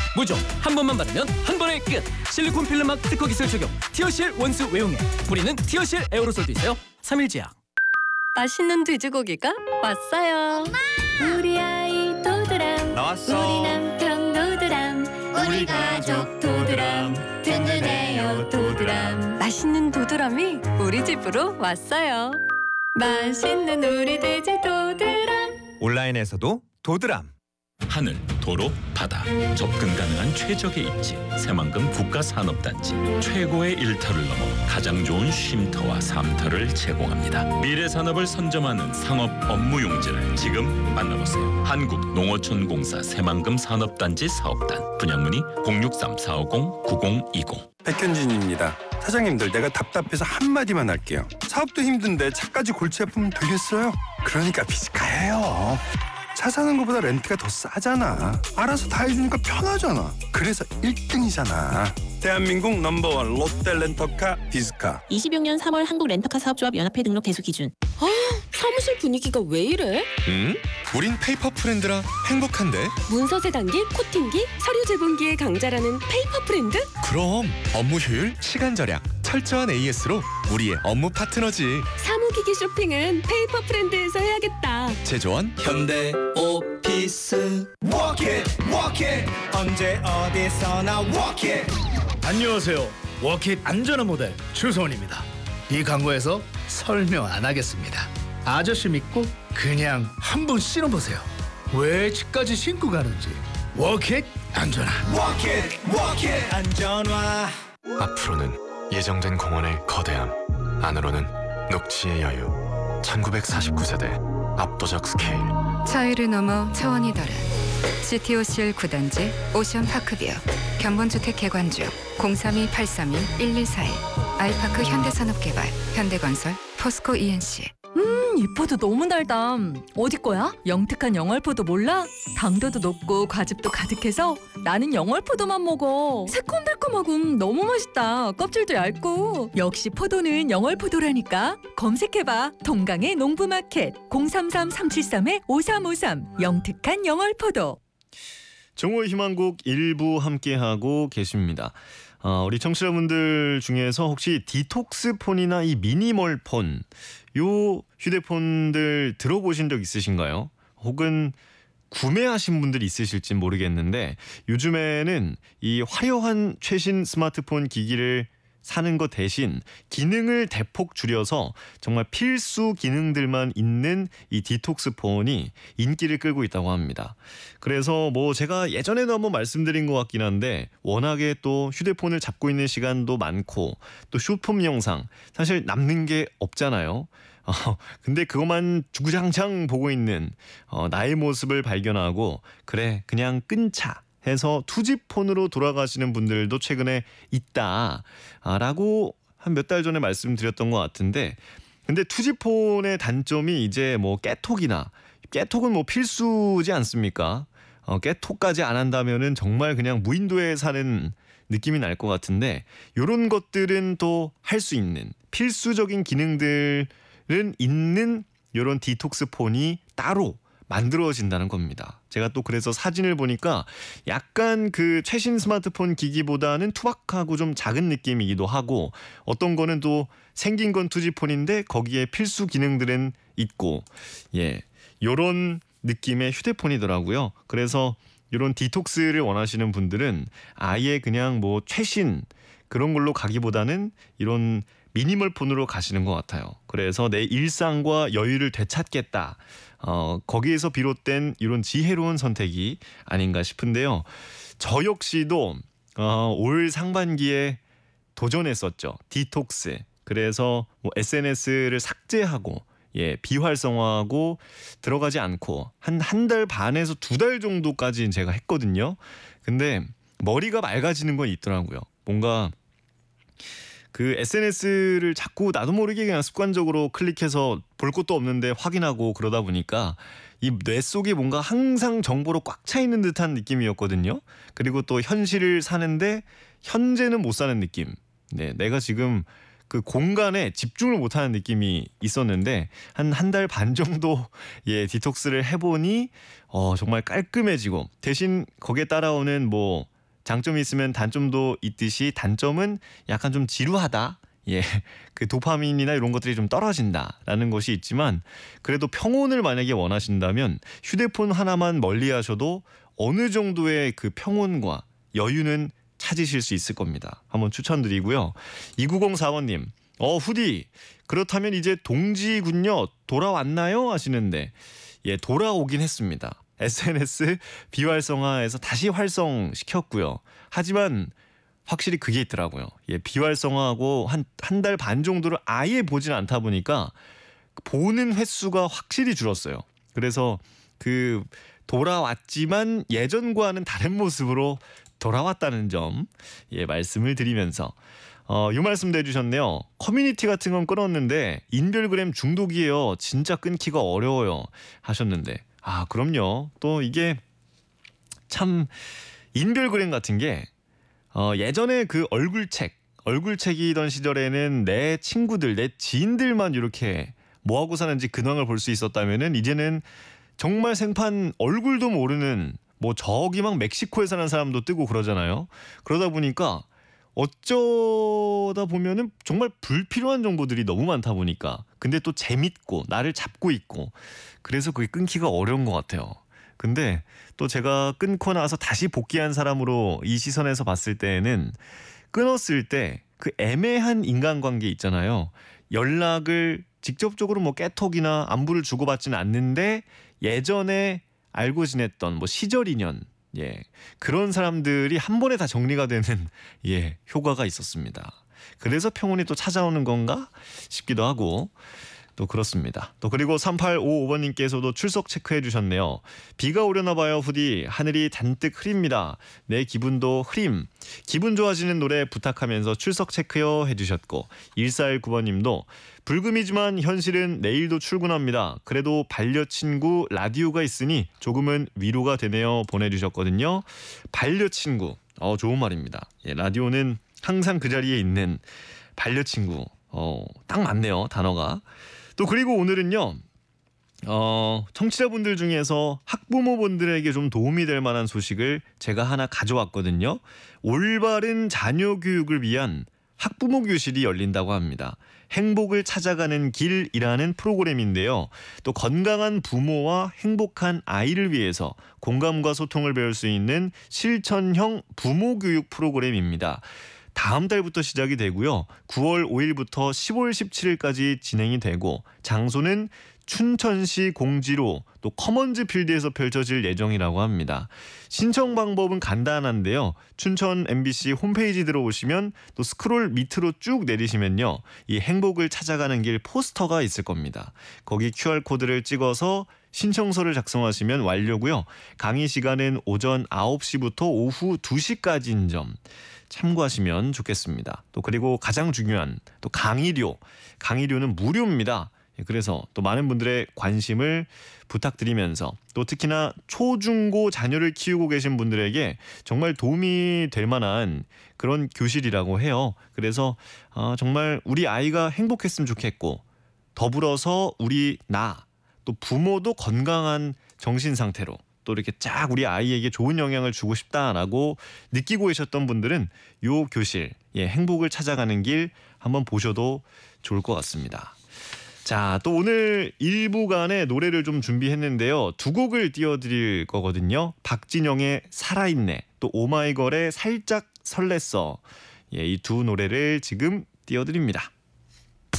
무조 한 번만 받으면 한 번에 끝. 실리콘 필름막 특허 기술 적용. 티어실 원수 외용액. 뿌리는 티어실 에어로솔도 있어요. 3일제약. 맛있는 돼지고기가 왔어요. 엄마! 우리 아이 도드람. 나왔어. 우리 남편 도드람. 우리 가족 도드람. 든든해요 도드람. 맛있는 도드람이 우리 집으로 왔어요. 맛있는 우리 돼지 도드람. 온라인에서도 도드람. 하늘, 도로, 바다 접근 가능한 최적의 입지 새만금 국가산업단지 최고의 일터를 넘어 가장 좋은 쉼터와 삶터를 제공합니다. 미래산업을 선점하는 상업 업무 용지를 지금 만나보세요. 한국농어촌공사 새만금 산업단지 사업단 분양문의 063-450-9020. 백현진입니다. 사장님들, 내가 답답해서 한마디만 할게요. 사업도 힘든데 차까지 골치 아프면 되겠어요? 그러니까 비즈카예요. 차 사는 것보다 렌트가 더 싸잖아. 알아서 다 해주니까 편하잖아. 그래서 1등이잖아. 대한민국 넘버원 롯데 렌터카 비즈카. 26년 3월 한국 렌터카 사업조합 연합회 등록 대수 기준. 사무실 분위기가 왜 이래? 우린 페이퍼 프렌드라 행복한데. 문서 세단기, 코팅기, 서류 제본기의 강자라는 페이퍼 프렌드? 그럼 업무 효율, 시간 절약, 철저한 AS로 우리의 업무 파트너지. 사무기기 쇼핑은 페이퍼 프렌드에서 해야겠다. 제조원 현대 오피스. Walk it, walk it. 언제 어디서나 walk it. 안녕하세요. 워킷 안전한 모델 추소원입니다. 이 광고에서 설명 안 하겠습니다. 아저씨 믿고 그냥 한번 신어보세요. 왜 집까지 신고 가는지. 워킷 안전한. Walk it, walk it. 안전화. 앞으로는 예정된 공원의 거대함, 안으로는 녹지의 여유. 1949세대 압도적 스케일. 차이를 넘어 차원이 다른 GTOCL 9단지 오션파크뷰 견본주택 개관중 032-832-1141 아이파크 현대산업개발 현대건설 포스코 ENC. 이 포도 너무 달다. 어디 거야? 영특한 영월포도 몰라? 당도도 높고 과즙도 가득해서 나는 영월포도만 먹어. 새콤달콤하고 너무 맛있다. 껍질도 얇고. 역시 포도는 영월포도라니까. 검색해봐. 동강의 농부마켓 033-373-5353 영특한 영월포도. 정오의 희망곡 일부 함께하고 계십니다. 우리 청취자분들 중에서 혹시 디톡스 폰이나 이 미니멀 폰, 요 휴대폰들 들어보신 적 있으신가요? 혹은 구매하신 분들이 있으실지 모르겠는데 요즘에는 이 화려한 최신 스마트폰 기기를 사는 것 대신 기능을 대폭 줄여서 정말 필수 기능들만 있는 이 디톡스 폰이 인기를 끌고 있다고 합니다. 그래서 뭐 제가 예전에도 한번 말씀드린 것 같긴 한데 워낙에 또 휴대폰을 잡고 있는 시간도 많고 또 쇼폼 영상 사실 남는 게 없잖아요. 근데 그것만 주구장창 보고 있는 나의 모습을 발견하고 그래 그냥 끊자 해서 투지폰으로 돌아가시는 분들도 최근에 있다라고 한 몇 달 전에 말씀드렸던 것 같은데, 근데 투지폰의 단점이 이제 뭐 깨톡은 뭐 필수지 않습니까? 깨톡까지 안 한다면은 정말 그냥 무인도에 사는 느낌이 날 것 같은데, 요런 것들은 또 할 수 있는 필수적인 기능들은 있는 요런 디톡스 폰이 따로 만들어진다는 겁니다. 제가 또 그래서 사진을 보니까 약간 그 최신 스마트폰 기기보다는 투박하고 좀 작은 느낌이기도 하고, 어떤 거는 또 생긴 건 투지폰인데 거기에 필수 기능들은 있고, 요런 느낌의 휴대폰이더라고요. 그래서 이런 디톡스를 원하시는 분들은 아예 그냥 뭐 최신 그런 걸로 가기보다는 이런 미니멀 폰으로 가시는 것 같아요. 그래서 내 일상과 여유를 되찾겠다. 거기에서 비롯된 이런 지혜로운 선택이 아닌가 싶은데요. 저 역시도 올 상반기에 도전했었죠. 디톡스. 그래서 뭐 SNS를 삭제하고 비활성화하고 들어가지 않고 한 달 반에서 2달 정도까지 제가 했거든요. 근데 머리가 맑아지는 건 있더라고요. 뭔가 그 SNS를 자꾸 나도 모르게 그냥 습관적으로 클릭해서 볼 것도 없는데 확인하고 그러다 보니까 이 뇌 속에 뭔가 항상 정보로 꽉 차 있는 듯한 느낌이었거든요. 그리고 또 현실을 사는데 현재는 못 사는 느낌. 내가 지금 그 공간에 집중을 못하는 느낌이 있었는데 한 달 반 정도 디톡스를 해보니 정말 깔끔해지고, 대신 거기에 따라오는 뭐 장점이 있으면 단점도 있듯이 단점은 약간 좀 지루하다. 예, 그 도파민이나 이런 것들이 좀 떨어진다라는 것이 있지만 그래도 평온을 만약에 원하신다면 휴대폰 하나만 멀리하셔도 어느 정도의 그 평온과 여유는 찾으실 수 있을 겁니다. 한번 추천드리고요. 2904번님, 후디 그렇다면 이제 동지군요 돌아왔나요? 하시는데 예, 돌아오긴 했습니다. SNS 비활성화해서 다시 활성시켰고요. 하지만 확실히 그게 있더라고요. 예, 비활성화하고 한 달 반 정도를 아예 보진 않다 보니까 보는 횟수가 확실히 줄었어요. 그래서 그 돌아왔지만 예전과는 다른 모습으로 돌아왔다는 점 예, 말씀을 드리면서 이 말씀도 해주셨네요. 커뮤니티 같은 건 끊었는데 인별그램 중독이에요. 진짜 끊기가 어려워요 하셨는데 그럼요. 또 이게 참 인별그램 같은 게 예전에 그 얼굴책이던 시절에는 내 친구들, 내 지인들만 이렇게 뭐하고 사는지 근황을 볼 수 있었다면은 이제는 정말 생판 얼굴도 모르는 뭐 저기 막 멕시코에 사는 사람도 뜨고 그러잖아요. 그러다 보니까 어쩌다 보면은 정말 불필요한 정보들이 너무 많다 보니까 근데 또 재밌고 나를 잡고 있고 그래서 그게 끊기가 어려운 것 같아요. 근데 또 제가 끊고 나서 다시 복귀한 사람으로 이 시선에서 봤을 때는 끊었을 때 그 애매한 인간관계 있잖아요. 연락을 직접적으로 뭐 깨톡이나 안부를 주고받지는 않는데 예전에 알고 지냈던 뭐 시절 인연 예, 그런 사람들이 한 번에 다 정리가 되는 예, 효과가 있었습니다. 그래서 평온이 또 찾아오는 건가 싶기도 하고 또 그렇습니다. 또 그리고 3855번님께서도 출석 체크해 주셨네요. 비가 오려나 봐요 후디. 하늘이 잔뜩 흐립니다. 내 기분도 흐림. 기분 좋아지는 노래 부탁하면서 출석 체크요 해주셨고 1419번님도 불금이지만 현실은 내일도 출근합니다. 그래도 반려친구 라디오가 있으니 조금은 위로가 되네요 보내주셨거든요. 반려친구 좋은 말입니다. 예, 라디오는 항상 그 자리에 있는 반려친구 딱 맞네요 단어가. 또 그리고 오늘은요 청취자분들 중에서 학부모분들에게 좀 도움이 될 만한 소식을 제가 하나 가져왔거든요. 올바른 자녀 교육을 위한 학부모 교실이 열린다고 합니다. 행복을 찾아가는 길이라는 프로그램인데요. 또 건강한 부모와 행복한 아이를 위해서 공감과 소통을 배울 수 있는 실천형 부모 교육 프로그램입니다. 다음 달부터 시작이 되고요. 9월 5일부터 10월 17일까지 진행이 되고 장소는 춘천시 공지로 또 커먼즈 필드에서 펼쳐질 예정이라고 합니다. 신청 방법은 간단한데요. 춘천 MBC 홈페이지 들어오시면 또 스크롤 밑으로 쭉 내리시면요. 이 행복을 찾아가는 길 포스터가 있을 겁니다. 거기 QR코드를 찍어서 신청서를 작성하시면 완료고요. 강의 시간은 오전 9시부터 오후 2시까지인 점 참고하시면 좋겠습니다. 또 그리고 가장 중요한 또 강의료는 무료입니다. 그래서 또 많은 분들의 관심을 부탁드리면서 또 특히나 초중고 자녀를 키우고 계신 분들에게 정말 도움이 될 만한 그런 교실이라고 해요. 그래서 정말 우리 아이가 행복했으면 좋겠고 더불어서 또 부모도 건강한 정신 상태로 또 이렇게 쫙 우리 아이에게 좋은 영향을 주고 싶다라고 느끼고 계셨던 분들은 요 교실 행복을 찾아가는 길 한번 보셔도 좋을 것 같습니다. 자, 또 오늘 1부간의 노래를 좀 준비했는데요. 두 곡을 띄워드릴 거거든요. 박진영의 살아있네, 또 오마이걸의 살짝 설렜어. 이 두 노래를 지금 띄워드립니다.